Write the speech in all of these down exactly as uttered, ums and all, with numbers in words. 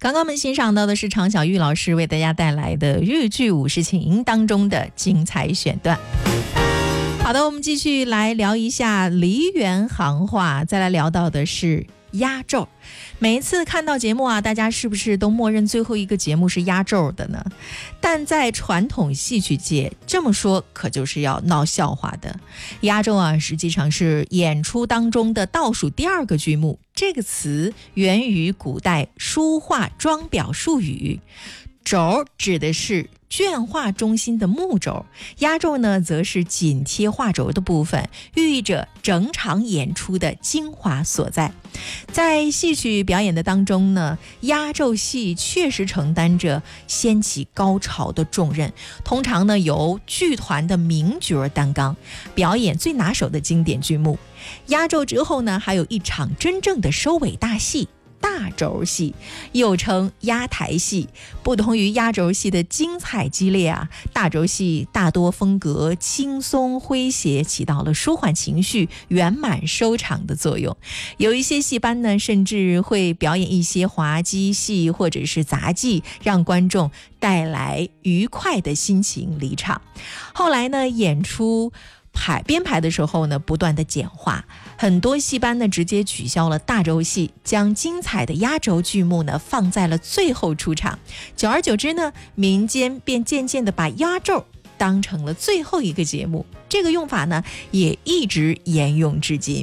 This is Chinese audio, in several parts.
刚刚我们欣赏到的是常小玉老师为大家带来的豫剧五十琴当中的精彩选段。好的，我们继续来聊一下梨园行话，再来聊到的是压轴。每一次看到节目啊，大家是不是都默认最后一个节目是压轴的呢？但在传统戏曲界，这么说可就是要闹笑话的。压轴啊，实际上是演出当中的倒数第二个剧目。这个词源于古代书画装裱术语，轴指的是绢画中心的木轴，压轴呢则是紧贴画轴的部分，寓意着整场演出的精华所在。在戏曲表演的当中呢，压轴戏确实承担着掀起高潮的重任，通常呢由剧团的名角担纲，表演最拿手的经典剧目。压轴之后呢，还有一场真正的收尾大戏，大轴戏，又称压台戏。不同于压轴戏的精彩激烈啊，大轴戏大多风格轻松诙谐，起到了舒缓情绪、圆满收场的作用。有一些戏班呢，甚至会表演一些滑稽戏或者是杂技，让观众带来愉快的心情离场。后来呢，演出排编排的时候呢，不断的简化，很多戏班呢直接取消了大轴戏，将精彩的压轴剧目呢放在了最后出场。久而久之呢，民间便渐渐的把压轴当成了最后一个节目，这个用法呢也一直沿用至今。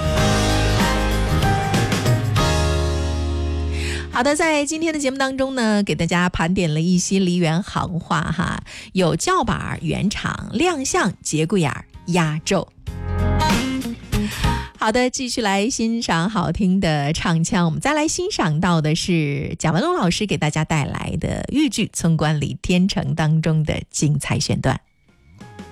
好的，在今天的节目当中呢，给大家盘点了一些梨园行话哈，有叫板、圆场、亮相、节骨眼、压轴。好的，继续来欣赏好听的唱腔。我们再来欣赏到的是贾文龙老师给大家带来的豫剧《村官李天成》当中的精彩选段。